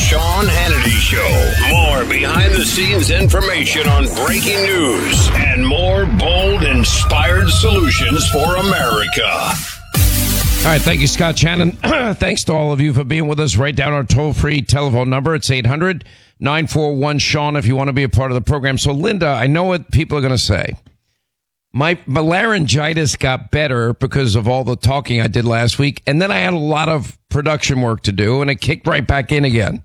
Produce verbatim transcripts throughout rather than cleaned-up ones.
Sean Hannity Show. More behind-the-scenes information on breaking news and more bold, inspired solutions for America. All right, thank you, Scott Shannon. Thanks to all of you for being with us. Write down our toll-free telephone number. It's eight hundred nine four one Sean if you want to be a part of the program. So, Linda, I know what people are going to say. My, my laryngitis got better because of all the talking I did last week, and then I had a lot of production work to do, and it kicked right back in again.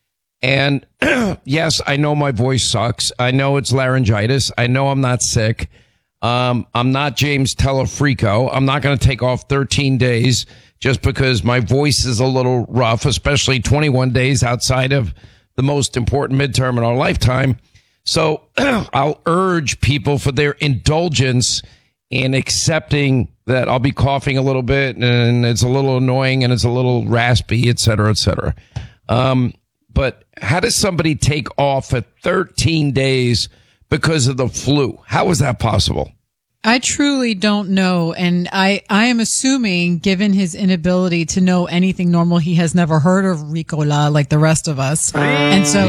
And yes, I know my voice sucks. I know it's laryngitis. I know I'm not sick. Um, I'm not James Telefrico. I'm not going to take off thirteen days just because my voice is a little rough, especially twenty-one days outside of the most important midterm in our lifetime. So I'll urge people for their indulgence in accepting that I'll be coughing a little bit and it's a little annoying and it's a little raspy, et cetera, et cetera. Um, but how does somebody take off for thirteen days because of the flu? How is that possible? I truly don't know. And I, I am assuming, given his inability to know anything normal, he has never heard of Ricola like the rest of us. And so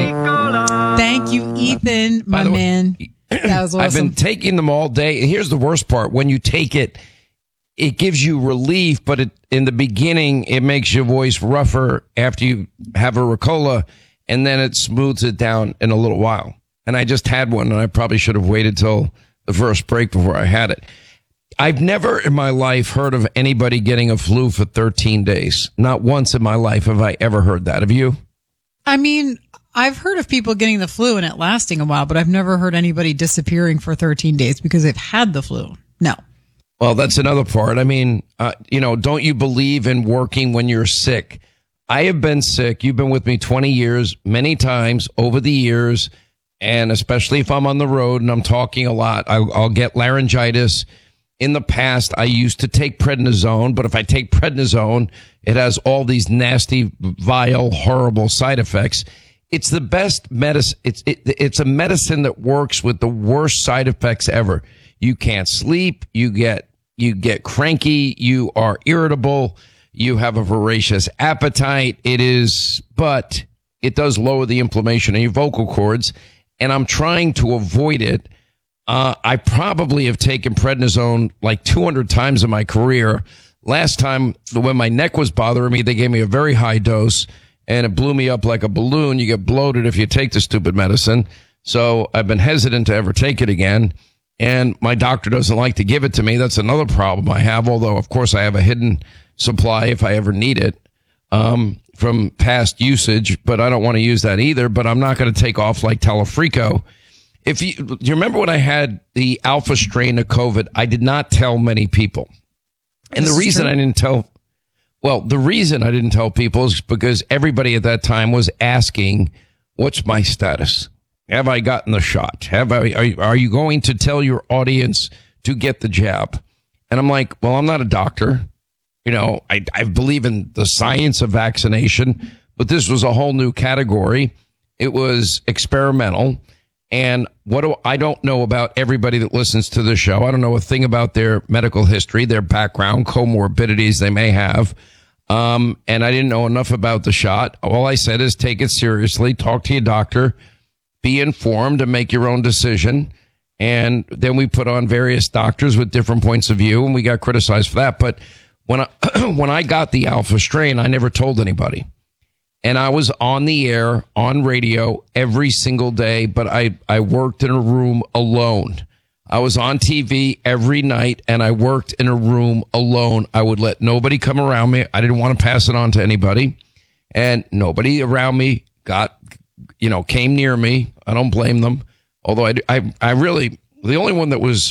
thank you, Ethan, my man. That was awesome. I've been taking them all day. Here's the worst part. When you take it, it gives you relief, but it, in the beginning, it makes your voice rougher after you have a Ricola, and then it smooths it down in a little while. And I just had one, and I probably should have waited till the first break before I had it. I've never in my life heard of anybody getting a flu for thirteen days. Not once in my life have I ever heard that. Have you? I mean, I've heard of people getting the flu and it lasting a while, but I've never heard anybody disappearing for thirteen days because they've had the flu. No. Well, that's another part. I mean, uh, you know, don't you believe in working when you're sick? I have been sick. You've been with me twenty years, many times over the years. And especially if I'm on the road and I'm talking a lot, I'll, I'll get laryngitis. In the past, I used to take prednisone, but if I take prednisone, it has all these nasty, vile, horrible side effects. It's the best medicine. It's it, it's a medicine that works with the worst side effects ever. You can't sleep. You get you get cranky. You are irritable. You have a voracious appetite. It is, but it does lower the inflammation in your vocal cords. And I'm trying to avoid it. Uh, I probably have taken prednisone like two hundred times in my career. Last time when my neck was bothering me, they gave me a very high dose and it blew me up like a balloon. You get bloated if you take the stupid medicine. So I've been hesitant to ever take it again. And my doctor doesn't like to give it to me. That's another problem I have. Although, of course, I have a hidden supply if I ever need it. Um, from past usage, but I don't want to use that either, but I'm not going to take off like Telefrico. If you, do you remember when I had the alpha strain of COVID, I did not tell many people. And the reason I didn't tell, well, the reason I didn't tell people is because everybody at that time was asking, what's my status? Have I gotten the shot? Have I, are, are you going to tell your audience to get the jab? And I'm like, well, I'm not a doctor. You know, I, I believe in the science of vaccination, but this was a whole new category. It was experimental. And what do I don't know about everybody that listens to the show. I don't know a thing about their medical history, their background, comorbidities they may have. Um, and I didn't know enough about the shot. All I said is take it seriously, talk to your doctor, be informed and make your own decision. And then we put on various doctors with different points of view and we got criticized for that. But When I, when I got the alpha strain, I never told anybody. And I was on the air, on radio every single day, but I, I worked in a room alone. I was on T V every night and I worked in a room alone. I would let nobody come around me. I didn't want to pass it on to anybody. And nobody around me got, you know, came near me. I don't blame them. Although I, I, I really, the only one that was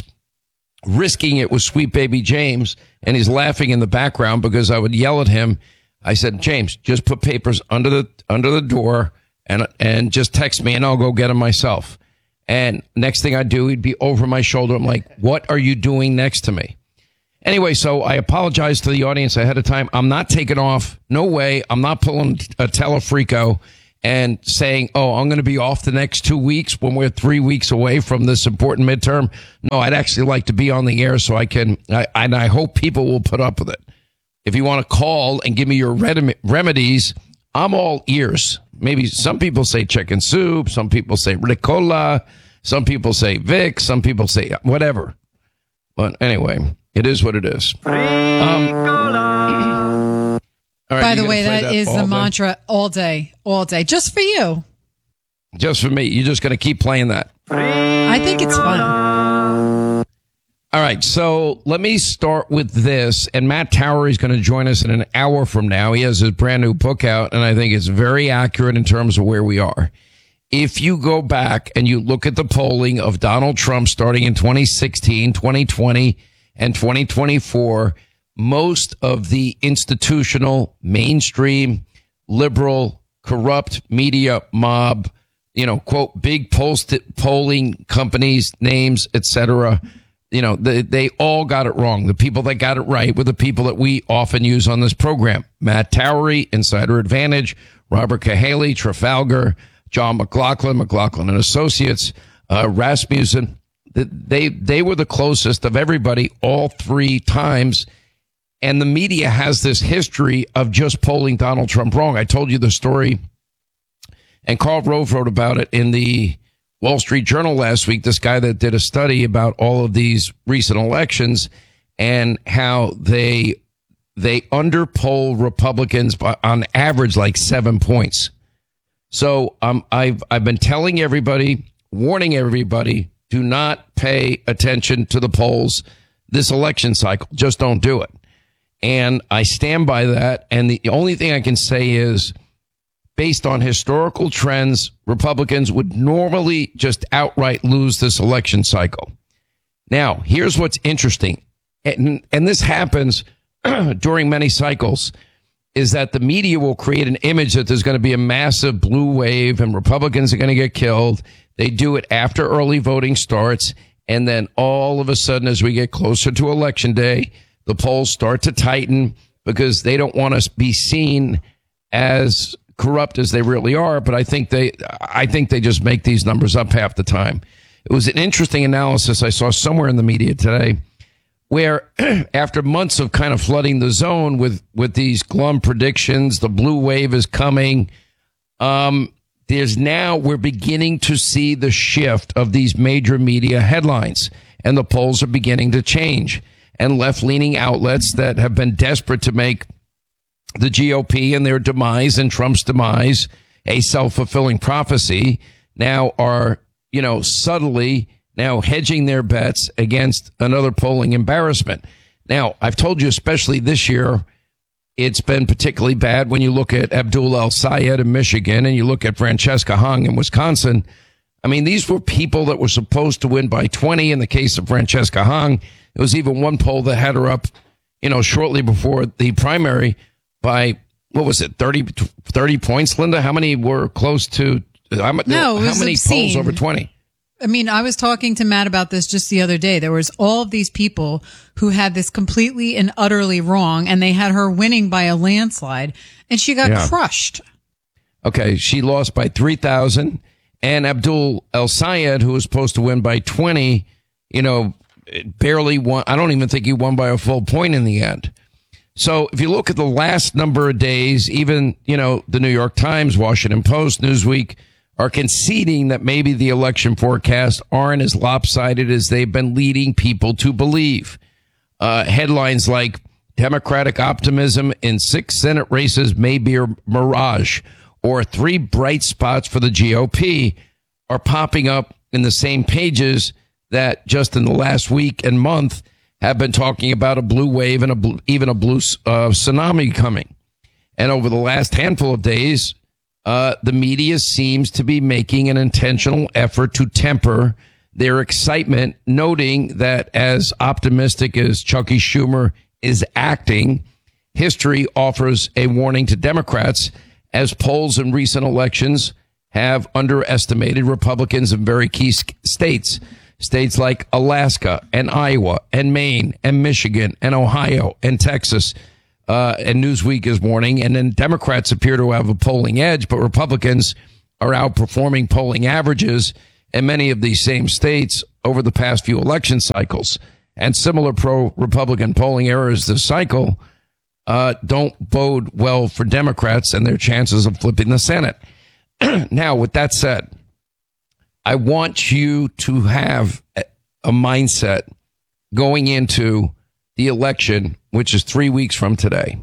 risking it was Sweet Baby James, and he's laughing in the background because I would yell at him. I said, James, just put papers under the under the door and and just text me and I'll go get them myself. And next thing I do, he'd be over my shoulder. I'm like, what are you doing next to me? Anyway, so I apologize to the audience ahead of time. I'm not taking off. No way. I'm not pulling a Telefrico and saying, oh, I'm going to be off the next two weeks when we're three weeks away from this important midterm. No, I'd actually like to be on the air so I can, I, and I hope people will put up with it. If you want to call and give me your rem- remedies, I'm all ears. Maybe some people say chicken soup. Some people say Ricola. Some people say Vic. Some people say whatever. But anyway, it is what it is. Um, all right, By the way, that, that is the day? mantra all day, all day, just for you. Just for me. You're just going to keep playing that. I think it's fun. All right, so let me start with this. And Matt Towery is going to join us in an hour from now. He has his brand new book out, and I think it's very accurate in terms of where we are. If you go back and you look at the polling of Donald Trump starting in twenty sixteen, twenty twenty, and twenty twenty-four, most of the institutional, mainstream, liberal, corrupt media mob, you know, quote, big post polling companies, names, et cetera, you know, they, they all got it wrong. The people that got it right were the people that we often use on this program. Matt Towery, Insider Advantage, Robert Cahaly, Trafalgar, John McLaughlin, McLaughlin and Associates, uh, Rasmussen. They, they were the closest of everybody all three times. And the media has this history of just polling Donald Trump wrong. I told you the story, and Karl Rove wrote about it in the Wall Street Journal last week, this guy that did a study about all of these recent elections and how they they underpoll Republicans by, on average, like seven points. So um, I've I've been telling everybody, warning everybody, do not pay attention to the polls this election cycle. Just don't do it. And I stand by that. And the only thing I can say is, based on historical trends, Republicans would normally just outright lose this election cycle. Now, here's what's interesting. And, and this happens during many cycles, is that the media will create an image that there's going to be a massive blue wave and Republicans are going to get killed. They do it after early voting starts. And then all of a sudden, as we get closer to election day, the polls start to tighten because they don't want to be seen as corrupt as they really are. But I think they, I think they just make these numbers up half the time. It was an interesting analysis I saw somewhere in the media today, where after months of kind of flooding the zone with, with these glum predictions, the blue wave is coming. Um, there's now, we're beginning to see the shift of these major media headlines, and the polls are beginning to change. And left-leaning outlets that have been desperate to make the G O P and their demise and Trump's demise a self-fulfilling prophecy now are, you know, subtly now hedging their bets against another polling embarrassment. Now, I've told you, especially this year, it's been particularly bad when you look at Abdul El-Sayed in Michigan and you look at Francesca Hung in Wisconsin. I mean, these were people that were supposed to win by twenty. In the case of Francesca Hung, there was even one poll that had her up, you know, shortly before the primary by, what was it, thirty, thirty points, Linda? How many were close to, how, no, how many obscene. polls over twenty? I mean, I was talking to Matt about this just the other day. There was all of these people who had this completely and utterly wrong, and they had her winning by a landslide, and she got Yeah. crushed. Okay, she lost by three thousand, and Abdul El-Sayed, who was supposed to win by twenty, you know, barely won. I don't even think he won by a full point in the end. So if you look at the last number of days, even, you know, the New York Times, Washington Post, Newsweek are conceding that maybe the election forecasts aren't as lopsided as they've been leading people to believe. Uh, headlines like Democratic optimism in six Senate races may be a mirage, or three bright spots for the G O P are popping up in the same pages that just in the last week and month have been talking about a blue wave and a blue, even a blue uh, tsunami coming. And over the last handful of days, uh, the media seems to be making an intentional effort to temper their excitement, noting that as optimistic as Chucky Schumer is acting, history offers a warning to Democrats, as polls in recent elections have underestimated Republicans in very key states. States like Alaska and Iowa and Maine and Michigan and Ohio and Texas. Uh, and Newsweek is warning. And then Democrats appear to have a polling edge, but Republicans are outperforming polling averages in many of these same states over the past few election cycles. And similar pro-Republican polling errors this cycle uh, don't bode well for Democrats and their chances of flipping the Senate. Now, with that said, I want you to have a mindset going into the election, which is three weeks from today.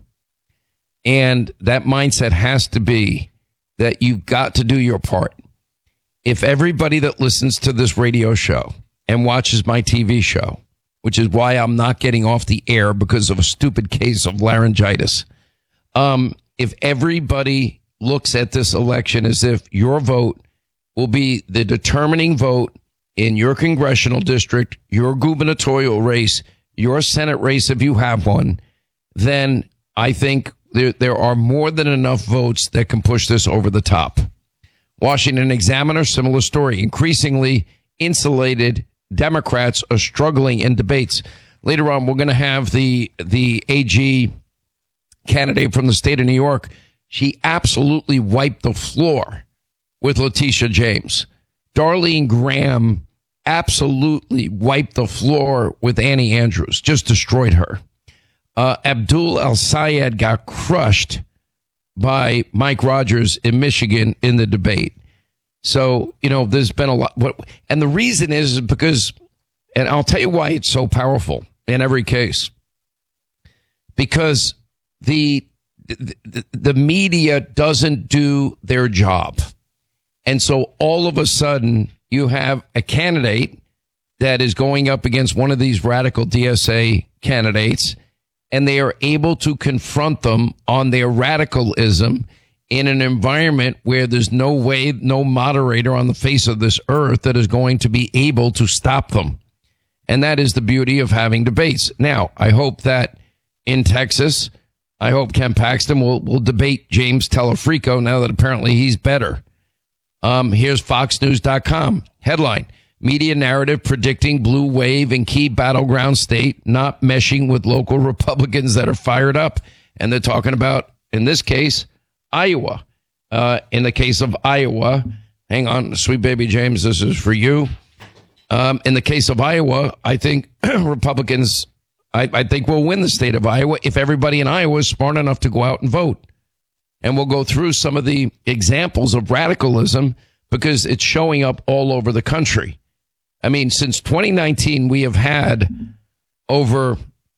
And that mindset has to be that you've got to do your part. If everybody that listens to this radio show and watches my T V show, which is why I'm not getting off the air because of a stupid case of laryngitis, um, if everybody looks at this election as if your vote will be the determining vote in your congressional district, your gubernatorial race, your Senate race, if you have one, then I think there, there are more than enough votes that can push this over the top. Washington Examiner, similar story. Increasingly insulated Democrats are struggling in debates. Later on, we're going to have the the A G candidate from the state of New York. She absolutely wiped the floor with Letitia James. Darlene Graham absolutely wiped the floor with Annie Andrews, just destroyed her. Uh, Abdul El-Sayed got crushed by Mike Rogers in Michigan in the debate. So, you know, there's been a lot. And the reason is because, and I'll tell you why it's so powerful in every case, because the the, the media doesn't do their job. And so all of a sudden you have a candidate that is going up against one of these radical D S A candidates, and they are able to confront them on their radicalism in an environment where there's no way, no moderator on the face of this earth that is going to be able to stop them. And that is the beauty of having debates. Now, I hope that in Texas, I hope Ken Paxton will, will debate James Telefrico now that apparently he's better. Um, here's fox news dot com. Headline: Media narrative predicting blue wave in key battleground state not meshing with local Republicans that are fired up. And they're talking about, in this case, Iowa. Uh, in the case of Iowa, hang on, sweet baby James, this is for you. Um, in the case of Iowa, I think Republicans, I, I think will win the state of Iowa if everybody in Iowa is smart enough to go out and vote. And we'll go through some of the examples of radicalism because it's showing up all over the country. I mean, since twenty nineteen, we have had over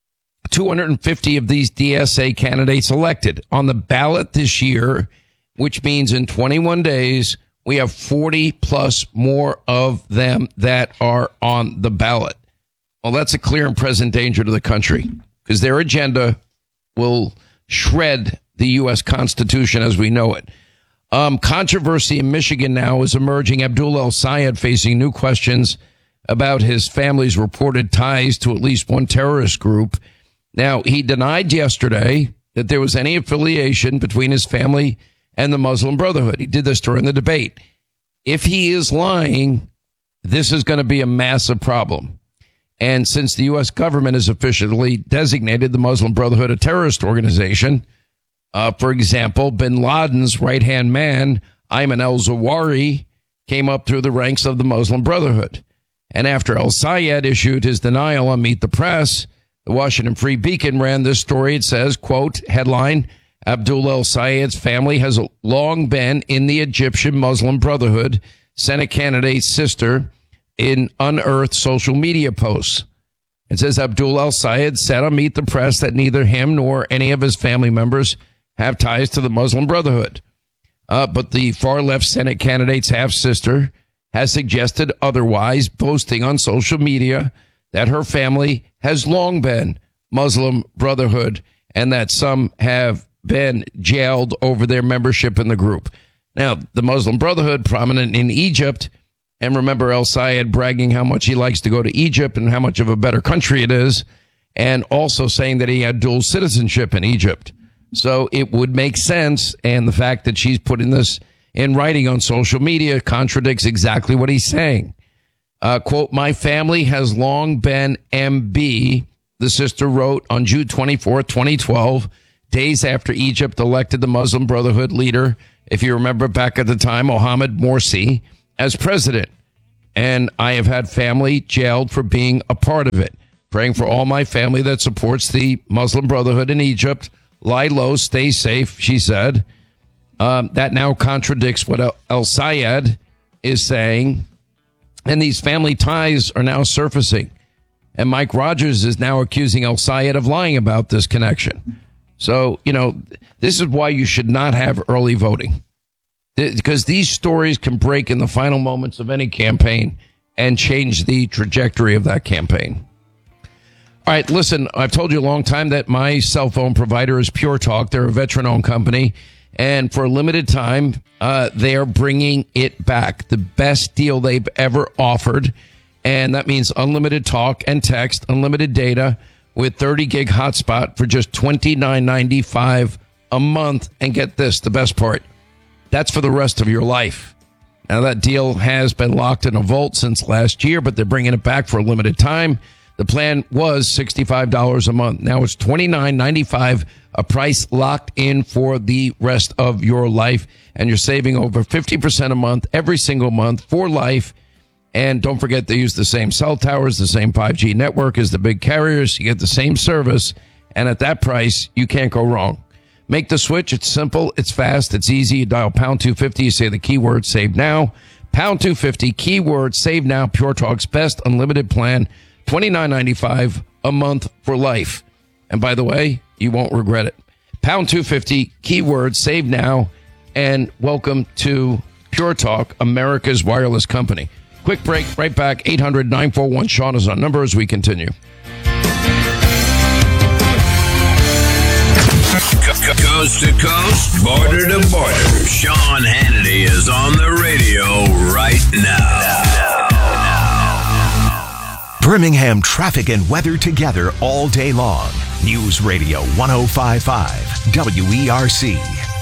two hundred fifty of these D S A candidates elected on the ballot this year, which means in twenty-one days, we have forty plus more of them that are on the ballot. Well, that's a clear and present danger to the country because their agenda will shred the U S Constitution as we know it. Um, controversy in Michigan now is emerging. Abdul El-Sayed facing new questions about his family's reported ties to at least one terrorist group. Now, he denied yesterday that there was any affiliation between his family and the Muslim Brotherhood. He did this during the debate. If he is lying, this is going to be a massive problem. And since the U S government has officially designated the Muslim Brotherhood a terrorist organization, uh, for example, bin Laden's right-hand man, Ayman al-Zawahiri, came up through the ranks of the Muslim Brotherhood. And after El-Sayed issued his denial on Meet the Press, the Washington Free Beacon ran this story. It says, quote, headline, Abdul El-Sayed's family has long been in the Egyptian Muslim Brotherhood, Senate candidate's sister, in unearthed social media posts. It says Abdul El-Sayed said on Meet the Press that neither him nor any of his family members have ties to the Muslim Brotherhood. Uh, but the far-left Senate candidate's half-sister has suggested otherwise, boasting on social media that her family has long been Muslim Brotherhood and that some have been jailed over their membership in the group. Now, the Muslim Brotherhood, prominent in Egypt, and remember El-Sayed bragging how much he likes to go to Egypt and how much of a better country it is, and also saying that he had dual citizenship in Egypt. So it would make sense, and the fact that she's putting this in writing on social media contradicts exactly what he's saying. Uh, quote, my family has long been M B, the sister wrote on June twenty-fourth, twenty twelve, days after Egypt elected the Muslim Brotherhood leader, if you remember back at the time, Mohamed Morsi, as president. And I have had family jailed for being a part of it. Praying for all my family that supports the Muslim Brotherhood in Egypt. lie low, stay safe, she said. Um, that now contradicts what El, El Sayed is saying. And these family ties are now surfacing. And Mike Rogers is now accusing El Sayed of lying about this connection. So, you know, this is why you should not have early voting. Because these stories can break in the final moments of any campaign and change the trajectory of that campaign. All right, listen, I've told you a long time that my cell phone provider is Pure Talk. They're a veteran-owned company. And for a limited time, uh, they are bringing it back. The best deal they've ever offered. And that means unlimited talk and text, unlimited data with thirty gig hotspot for just twenty-nine ninety-five a month. And get this, the best part, that's for the rest of your life. Now, that deal has been locked in a vault since last year, but they're bringing it back for a limited time. The plan was sixty-five dollars a month. Now it's twenty-nine ninety-five, a price locked in for the rest of your life. And you're saving over fifty percent a month, every single month for life. And don't forget, they use the same cell towers, the same five G network as the big carriers. You get the same service. And at that price, you can't go wrong. Make the switch. It's simple. It's fast. It's easy. You dial pound two fifty. You say the keyword save now. Pound two fifty, keyword save now. Pure Talk's best unlimited plan. twenty-nine ninety-five a month for life. And by the way, you won't regret it. Pound two fifty, keyword save now. And welcome to Pure Talk, America's wireless company. Quick break, right back. eight hundred nine four one Sean is our number as we continue. Coast to coast, border to border. Sean Hannity is on the radio right now. Birmingham traffic and weather together all day long. News Radio one oh five point five W E R C.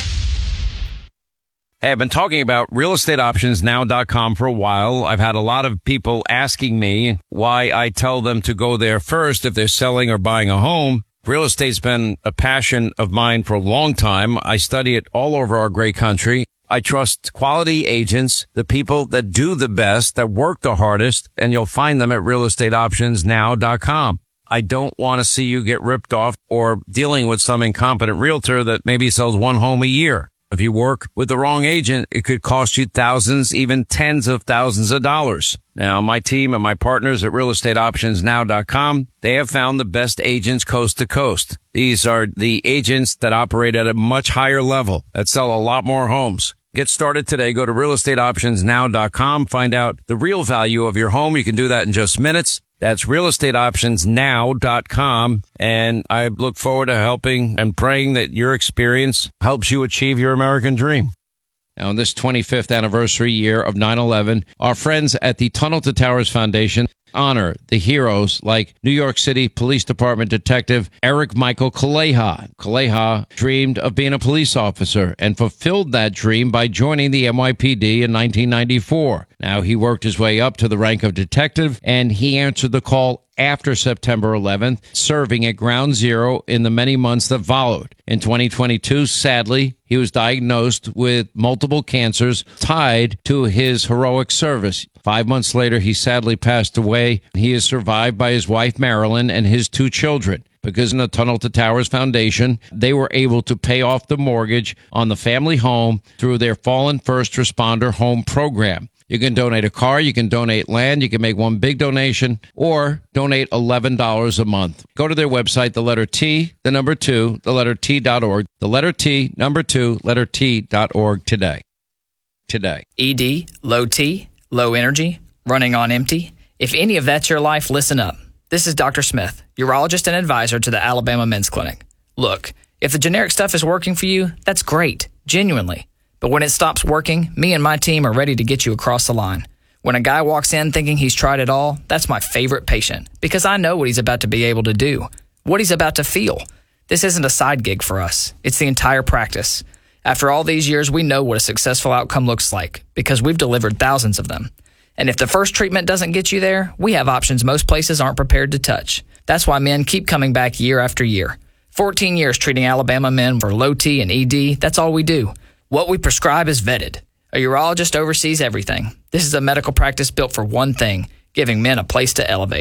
Hey, I've been talking about real estate options now dot com for a while. I've had a lot of people asking me why I tell them to go there first if they're selling or buying a home. Real estate's been a passion of mine for a long time. I study it all over our great country. I trust quality agents, the people that do the best, that work the hardest, and you'll find them at real estate options now dot com. I don't want to see you get ripped off or dealing with some incompetent realtor that maybe sells one home a year. If you work with the wrong agent, it could cost you thousands, even tens of thousands of dollars. Now, my team and my partners at real estate options now dot com, they have found the best agents coast to coast. These are the agents that operate at a much higher level, that sell a lot more homes. Get started today. Go to real estate options now dot com. Find out the real value of your home. You can do that in just minutes. That's real estate options now dot com. And I look forward to helping and praying that your experience helps you achieve your American dream. Now, on this twenty-fifth anniversary year of nine eleven, our friends at the Tunnel to Towers Foundation honor the heroes like New York City Police Department Detective Eric Michael Kaleha. Kaleha dreamed of being a police officer and fulfilled that dream by joining the N Y P D in nineteen ninety-four. Now, he worked his way up to the rank of detective, and he answered the call after September eleventh, serving at Ground Zero in the many months that followed. In twenty twenty-two, sadly, he was diagnosed with multiple cancers tied to his heroic service. Five months later, he sadly passed away. He is survived by his wife, Marilyn, and his two children. Because in the Tunnel to Towers Foundation, they were able to pay off the mortgage on the family home through their Fallen First Responder Home Program. You can donate a car, you can donate land, you can make one big donation, or donate eleven dollars a month. Go to their website, the letter T, the number two, the letter T dot org, the letter T, number two, letter T dot org today. Today. E D, low T, low energy, running on empty. If any of that's your life, listen up. This is Doctor Smith, urologist and advisor to the Alabama Men's Clinic. Look, if the generic stuff is working for you, that's great, genuinely. But when it stops working, me and my team are ready to get you across the line. When a guy walks in thinking he's tried it all, that's my favorite patient, because I know what he's about to be able to do, what he's about to feel. This isn't a side gig for us. It's the entire practice. After all these years, we know what a successful outcome looks like, because we've delivered thousands of them. And if the first treatment doesn't get you there, we have options most places aren't prepared to touch. That's why men keep coming back year after year. fourteen years treating Alabama men for low T and E D, that's all we do. What we prescribe is vetted. A urologist oversees everything. This is a medical practice built for one thing, giving men a place to elevate.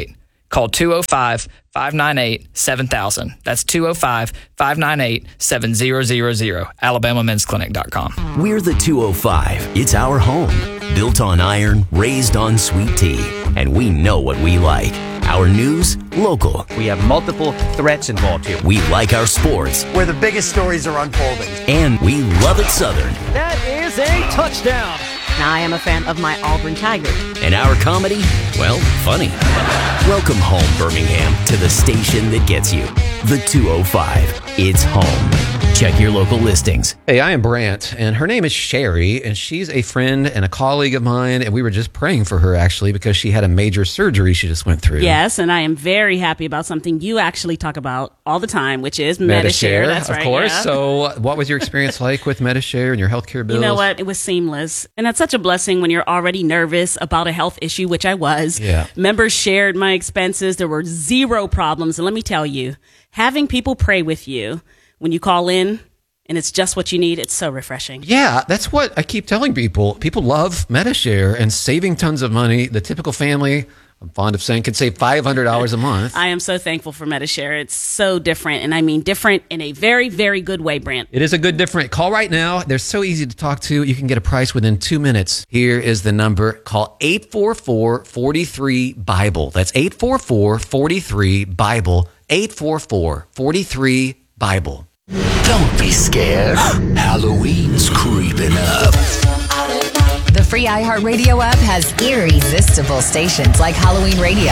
Call two oh five, five nine eight, seven thousand. That's two oh five, five nine eight, seven thousand, alabama men's clinic dot com. We're the two oh five. It's our home. Built on iron, raised on sweet tea. And we know what we like. Our news, local. We have multiple threats involved here. We like our sports. Where the biggest stories are unfolding. And we love it Southern. That is a touchdown. Now I am a fan of my Auburn Tigers. And our comedy, well, funny. Welcome home, Birmingham, to the station that gets you. The two oh five. It's home. Check your local listings. Hey, I am Brant, and her name is Sherry, and she's a friend and a colleague of mine, and we were just praying for her, actually, because she had a major surgery she just went through. Yes, and I am very happy about something you actually talk about all the time, which is Medi-Share. Medi-Share, That's of right, course. yeah. So what was your experience like with Medi-Share and your healthcare bills? You know what? It was seamless. And that's such a blessing when you're already nervous about a health issue, which I was. Yeah. Members shared my expenses. There were zero problems. And let me tell you, having people pray with you when you call in, and it's just what you need, it's so refreshing. Yeah, that's what I keep telling people. People love Medi-Share and saving tons of money. The typical family, I'm fond of saying, can save five hundred dollars a month. I am so thankful for Medi-Share. It's so different, and I mean different in a very, very good way, Brant. It is a good different. Call right now. They're so easy to talk to. You can get a price within two minutes. Here is the number. Call eight four four, four three, BIBLE. That's eight four four, four three, BIBLE. eight four four, four three, BIBLE. Don't be scared. Halloween's creeping up. The free iHeartRadio app has irresistible stations like Halloween Radio.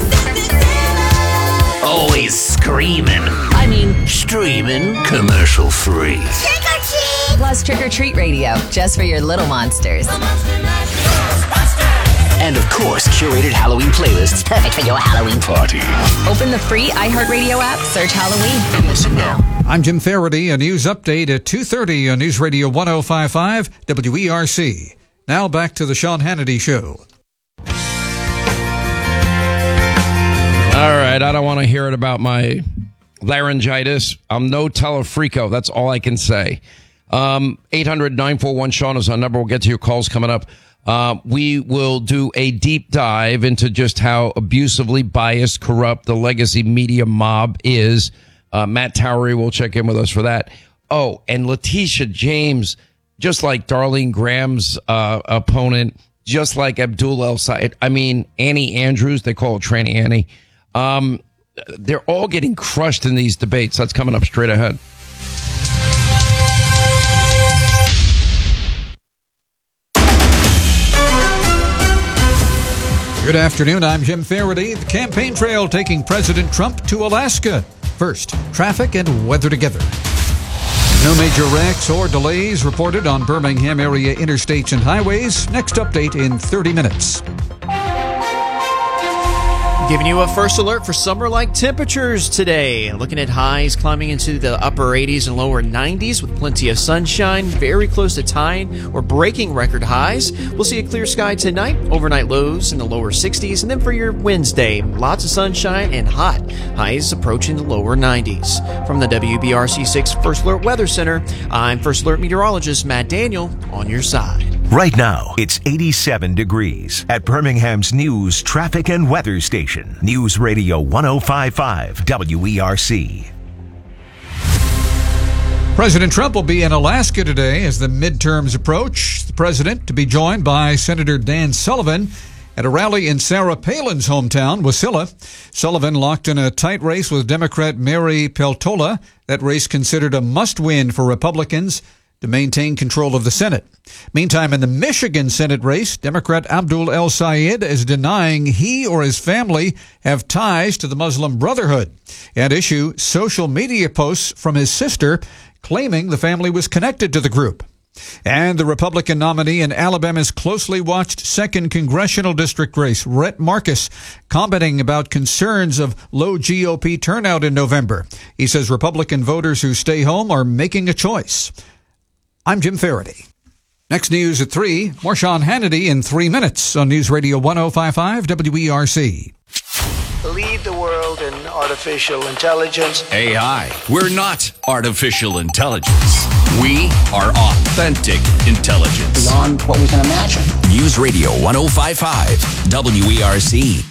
Always screaming. I mean, Streaming commercial free. Trick or treat! Plus Trick or Treat Radio, just for your little monsters. And of course, curated Halloween playlists perfect for your Halloween party. Open the free iHeartRadio app, search Halloween, and listen now. I'm Jim Faraday. A news update at two thirty on News Radio one oh five point five W E R C. Now back to the Sean Hannity Show. All right, I don't want to hear it about my laryngitis. I'm no telefrico. That's all I can say. Um, eight hundred, nine four one, Sean is our number. We'll get to your calls coming up. Uh, we will do a deep dive into just how abusively biased, corrupt the legacy media mob is. Uh, Matt Towery will check in with us for that. Oh, and Letitia James, just like Darlene Graham's uh, opponent, just like Abdul El Sayed. I mean, Annie Andrews, they call her Tranny Annie. Um, they're all getting crushed in these debates. That's coming up straight ahead. Good afternoon. I'm Jim Faraday. The campaign trail taking President Trump to Alaska. First, traffic and weather together. No major wrecks or delays reported on Birmingham area interstates and highways. Next update in thirty minutes. Giving you a first alert for summer-like temperatures today. Looking at highs climbing into the upper eighties and lower nineties with plenty of sunshine, very close to tying or breaking record highs. We'll see a clear sky tonight, overnight lows in the lower sixties, and then for your Wednesday, lots of sunshine and hot. Highs approaching the lower nineties. From the W B R C six First Alert Weather Center, I'm First Alert Meteorologist Matt Daniel on your side. Right now, it's eighty-seven degrees at Birmingham's news, traffic, and weather station. News Radio one oh five point five W E R C. President Trump will be in Alaska today as the midterms approach. The president to be joined by Senator Dan Sullivan at a rally in Sarah Palin's hometown, Wasilla. Sullivan locked in a tight race with Democrat Mary Peltola. That race considered a must-win for Republicans to maintain control of the Senate. Meantime, in the Michigan Senate race, Democrat Abdul El Sayed is denying he or his family have ties to the Muslim Brotherhood. At issue, social media posts from his sister claiming the family was connected to the group. And the Republican nominee in Alabama's closely watched second congressional district race, Rhett Marcus, commenting about concerns of low G O P turnout in November. He says Republican voters who stay home are making a choice. I'm Jim Faraday. Next news at three, more Sean Hannity in three minutes on News Radio one oh five point five W E R C. Lead the world in artificial intelligence. A I. We're not artificial intelligence. We are authentic intelligence. Beyond what we can imagine. News Radio one oh five point five W E R C.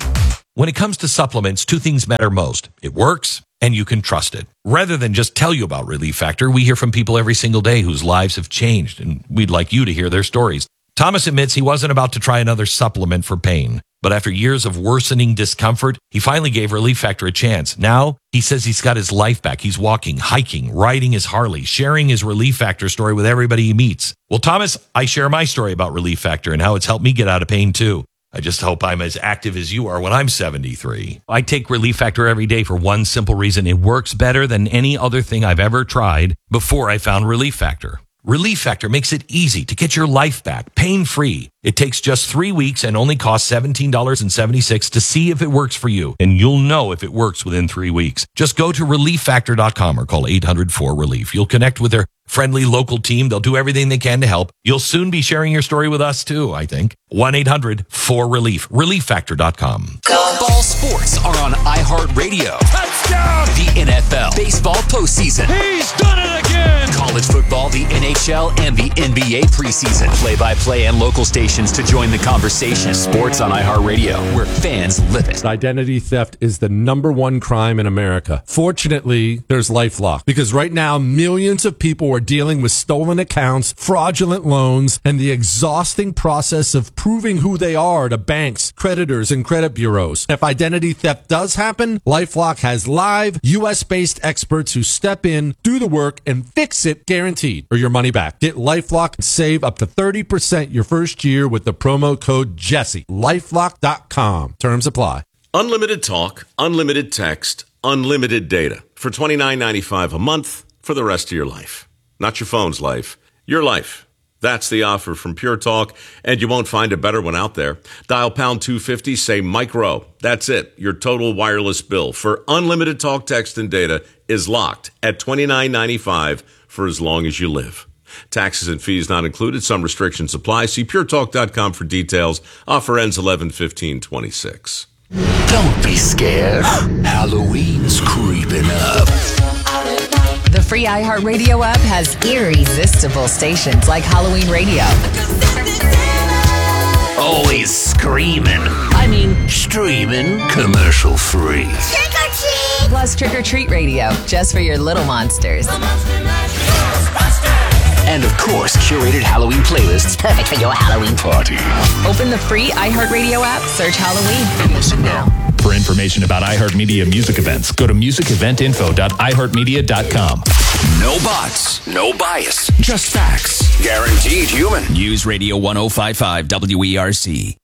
When it comes to supplements, two things matter most. It works, and you can trust it. Rather than just tell you about Relief Factor, we hear from people every single day whose lives have changed, and we'd like you to hear their stories. Thomas admits he wasn't about to try another supplement for pain, but after years of worsening discomfort, he finally gave Relief Factor a chance. Now, he says he's got his life back. He's walking, hiking, riding his Harley, sharing his Relief Factor story with everybody he meets. Well, Thomas, I share my story about Relief Factor and how it's helped me get out of pain, too. I just hope I'm as active as you are when I'm seventy-three. I take Relief Factor every day for one simple reason. It works better than any other thing I've ever tried before I found Relief Factor. Relief Factor makes it easy to get your life back, pain-free. It takes just three weeks and only costs seventeen dollars and seventy-six cents to see if it works for you. And you'll know if it works within three weeks. Just go to relief factor dot com or call eight hundred four relief. You'll connect with their friendly local team. They'll do everything they can to help. You'll soon be sharing your story with us, too, I think. one eight hundred four relief. relief factor dot com. Ball sports are on iHeartRadio. Touchdown! The N F L, baseball postseason. He's done it again! College football, the N H L, and the N B A preseason. Play-by-play and local stations to join the conversation. Sports on iHeartRadio, where fans live it. Identity theft is the number one crime in America. Fortunately, there's LifeLock, because right now, millions of people are dealing with stolen accounts, fraudulent loans, and the exhausting process of proving who they are to banks, creditors, and credit bureaus. If identity theft does happen, LifeLock has live, U S-based experts who step in, do the work, and fix it guaranteed, or your money back. Get LifeLock and save up to thirty percent your first year with the promo code Jesse. lifelock dot com. Terms apply. Unlimited talk, unlimited text, unlimited data for twenty-nine ninety-five a month for the rest of your life. Not your phone's life, your life. That's the offer from Pure Talk, and you won't find a better one out there. Dial pound two fifty, say micro. That's it. Your total wireless bill for unlimited talk, text, and data is locked at twenty-nine ninety-five for as long as you live. Taxes and fees not included. Some restrictions apply. See pure talk dot com for details. Offer ends eleven fifteen twenty-six. Don't be scared. Halloween's creeping up. The free iHeartRadio app has irresistible stations like Halloween Radio. Always screaming. I mean, streaming commercial free. Trick or treat! Plus Trick or Treat Radio, just for your little monsters. And of course, curated Halloween playlists perfect for your Halloween party. Open the free iHeartRadio app, search Halloween, and listen now. For information about iHeartMedia music events, go to music event info dot i heart media dot com. No bots, no bias, just facts. Guaranteed human. News Radio one oh five point five W E R C.